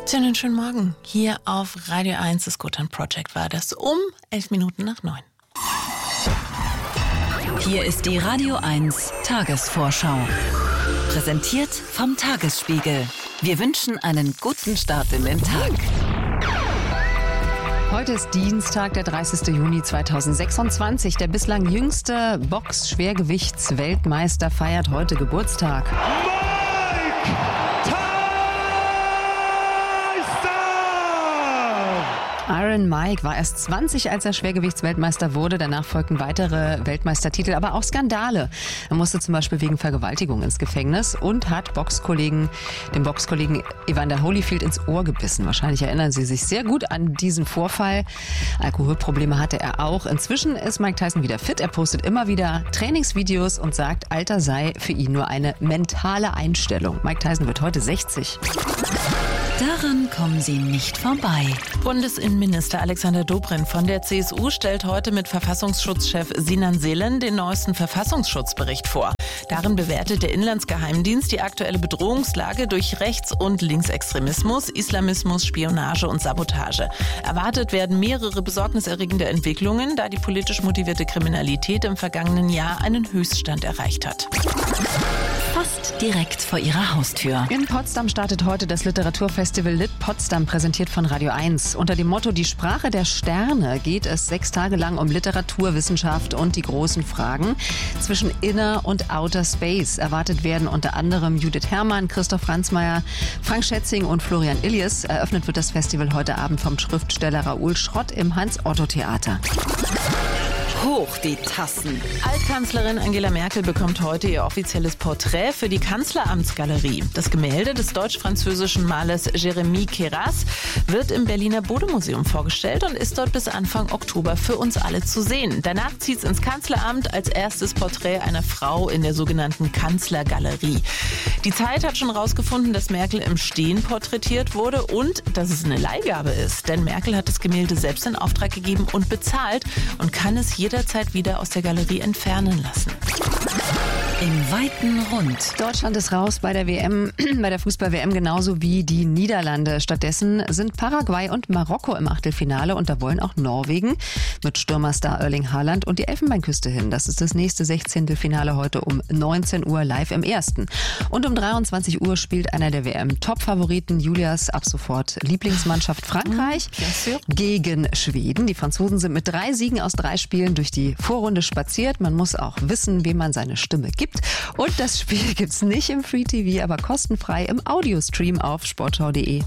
Einen schönen Morgen. Hier auf Radio 1, das Good Project war das um 9:11. Hier ist die Radio 1 Tagesvorschau. Präsentiert vom Tagesspiegel. Wir wünschen einen guten Start in den Tag. Heute ist Dienstag, der 30. Juni 2026. Der bislang jüngste Box-Schwergewichtsweltmeister feiert heute Geburtstag. Iron Mike war erst 20, als er Schwergewichtsweltmeister wurde. Danach folgten weitere Weltmeistertitel, aber auch Skandale. Er musste zum Beispiel wegen Vergewaltigung ins Gefängnis und hat dem Boxkollegen Evander Holyfield ins Ohr gebissen. Wahrscheinlich erinnern Sie sich sehr gut an diesen Vorfall. Alkoholprobleme hatte er auch. Inzwischen ist Mike Tyson wieder fit. Er postet immer wieder Trainingsvideos und sagt, Alter sei für ihn nur eine mentale Einstellung. Mike Tyson wird heute 60. Daran kommen Sie nicht vorbei. Bundesinnenminister Alexander Dobrindt von der CSU stellt heute mit Verfassungsschutzchef Sinan Selen den neuesten Verfassungsschutzbericht vor. Darin bewertet der Inlandsgeheimdienst die aktuelle Bedrohungslage durch Rechts- und Linksextremismus, Islamismus, Spionage und Sabotage. Erwartet werden mehrere besorgniserregende Entwicklungen, da die politisch motivierte Kriminalität im vergangenen Jahr einen Höchststand erreicht hat. Fast direkt vor Ihrer Haustür. In Potsdam startet heute das Literaturfestival Lit Potsdam, präsentiert von Radio 1. Unter dem Motto Die Sprache der Sterne geht es 6 Tage lang um Literatur, Wissenschaft und die großen Fragen zwischen Inner und Outer Space. Erwartet werden unter anderem Judith Herrmann, Christoph Franzmeier, Frank Schätzing und Florian Illies. Eröffnet wird das Festival heute Abend vom Schriftsteller Raoul Schrott im Hans-Otto-Theater. Hoch die Tassen. Altkanzlerin Angela Merkel bekommt heute ihr offizielles Porträt für die Kanzleramtsgalerie. Das Gemälde des deutsch-französischen Malers Jérémy Queyras wird im Berliner Bode-Museum vorgestellt und ist dort bis Anfang Oktober für uns alle zu sehen. Danach zieht es ins Kanzleramt als erstes Porträt einer Frau in der sogenannten Kanzlergalerie. Die Zeit hat schon rausgefunden, dass Merkel im Stehen porträtiert wurde und dass es eine Leihgabe ist. Denn Merkel hat das Gemälde selbst in Auftrag gegeben und bezahlt und kann es jederzeit wieder aus der Galerie entfernen lassen. Im weiten Rund. Deutschland ist raus bei der WM, bei der Fußball-WM genauso wie die Niederlande. Stattdessen sind Paraguay und Marokko im Achtelfinale und da wollen auch Norwegen mit Stürmerstar Erling Haaland und die Elfenbeinküste hin. Das ist das nächste 16. Finale heute um 19 Uhr live im Ersten. Und um 23 Uhr spielt einer der WM-Top-Favoriten, Julias ab sofort Lieblingsmannschaft Frankreich, gegen Schweden. Die Franzosen sind mit 3 Siegen aus 3 Spielen durch die Vorrunde spaziert. Man muss auch wissen, wem man seine Stimme gibt. Und das Spiel gibt's nicht im Free TV, aber kostenfrei im Audiostream auf sportschau.de.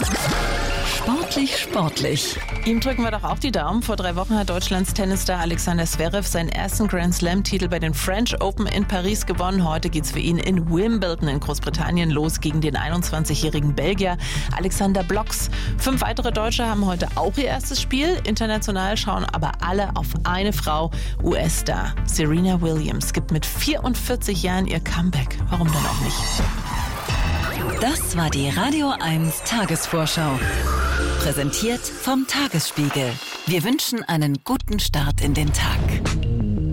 Sportlich. Ihm drücken wir doch auch die Daumen. Vor 3 Wochen hat Deutschlands Tennisstar Alexander Zverev seinen ersten Grand Slam-Titel bei den French Open in Paris gewonnen. Heute geht's für ihn in Wimbledon in Großbritannien los gegen den 21-jährigen Belgier Alexander Blocks. 5 weitere Deutsche haben heute auch ihr erstes Spiel. International schauen aber alle auf eine Frau. US-Star Serena Williams gibt mit 44 Jahren ihr Comeback. Warum dann auch nicht? Das war die Radio 1 Tagesvorschau. Präsentiert vom Tagesspiegel. Wir wünschen einen guten Start in den Tag.